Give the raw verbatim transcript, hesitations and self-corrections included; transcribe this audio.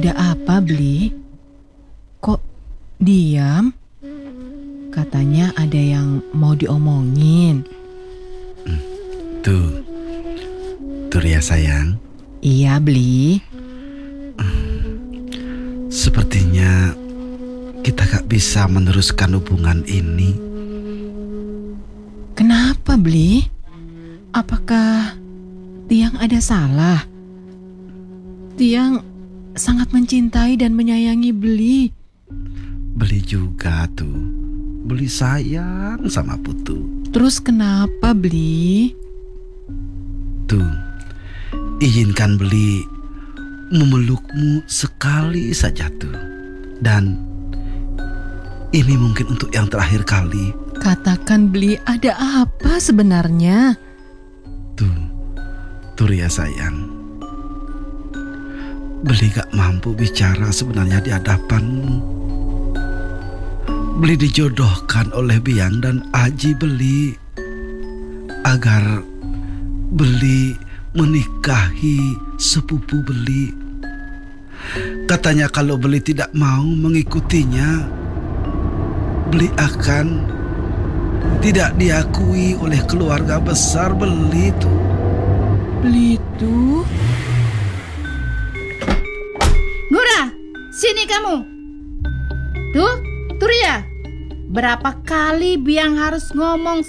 Ada apa, Bli? Kok diam? Katanya ada yang mau diomongin. Hmm, tuh, tuh Ria sayang. Iya, Bli. Sepertinya kita gak bisa meneruskan hubungan ini. Kenapa, Bli? Apakah Tiang ada salah? Tiang sangat mencintai dan menyayangi Bli. Beli juga tuh, Beli sayang sama Putu. Terus kenapa, Bli? Tuh, izinkan Beli memelukmu sekali saja tuh. Dan ini mungkin untuk yang terakhir kali. Katakan, Bli, ada apa sebenarnya? Tuh, tuh Ria sayang. Beli gak mampu bicara sebenarnya di hadapanmu. Beli dijodohkan oleh Biang dan Aji Beli agar Beli menikahi sepupu Beli. Katanya kalau Beli tidak mau mengikutinya, Beli akan tidak diakui oleh keluarga besar Beli itu. Beli itu? Ngura, sini kamu. Tuh, Turia. Berapa kali Biang harus ngomong